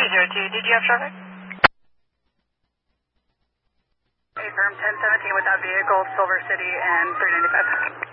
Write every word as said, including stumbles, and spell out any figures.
two zero two, did you have traffic? A firm ten seventeen with that vehicle, Silver City and three ninety-five.